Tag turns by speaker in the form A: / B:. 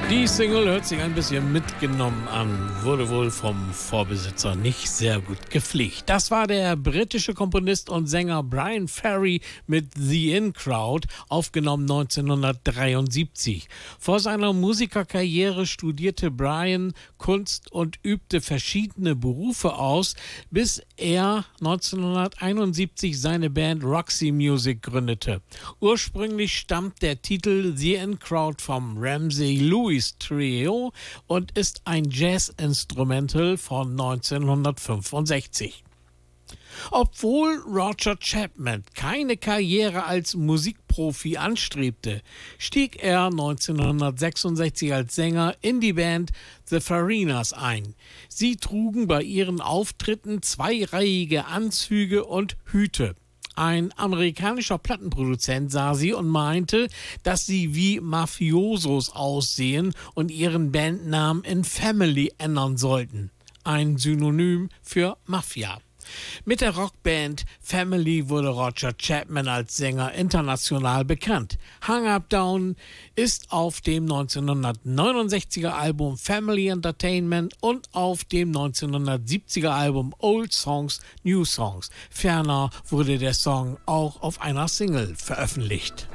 A: Die Single hört sich ein bisschen mitgenommen an, wurde wohl vom Vorbesitzer nicht sehr gut gepflegt. Das war der britische Komponist und Sänger Bryan Ferry mit The In Crowd, aufgenommen 1973. Vor seiner Musikerkarriere studierte Bryan Kunst und übte verschiedene Berufe aus, bis er 1971 seine Band Roxy Music gründete. Ursprünglich stammt der Titel The In Crowd vom Ramsey Lewis Trio und ist ein Jazz-Instrumental von 1965. Obwohl Roger Chapman keine Karriere als Musikprofi anstrebte, stieg er 1966 als Sänger in die Band The Farinas ein. Sie trugen bei ihren Auftritten zweireihige Anzüge und Hüte. Ein amerikanischer Plattenproduzent sah sie und meinte, dass sie wie Mafiosos aussehen und ihren Bandnamen in Family ändern sollten. Ein Synonym für Mafia. Mit der Rockband Family wurde Roger Chapman als Sänger international bekannt. Hung Up Down ist auf dem 1969er Album Family Entertainment und auf dem 1970er Album Old Songs, New Songs. Ferner wurde der Song auch auf einer Single veröffentlicht.